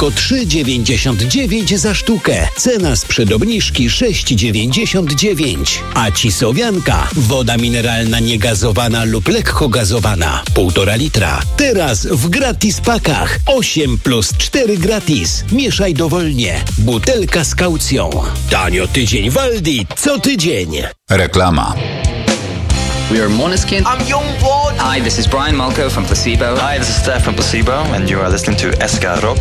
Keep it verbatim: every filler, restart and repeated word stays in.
tylko trzy dziewięćdziesiąt dziewięć za sztukę. Cena sprzed obniżki sześć dziewięćdziesiąt dziewięć. A cisowianka, woda mineralna niegazowana lub lekko gazowana, półtora litra. Teraz w gratis pakach. osiem plus cztery gratis. Mieszaj dowolnie. Butelka z kaucją. Tanio tydzień w Aldi. Co tydzień. Reklama. We are Måneskin. I'm Youngblood. Hi, this is Brian Malco from Placebo. Hi, this is Steph from Placebo, and you are listening to S K Rock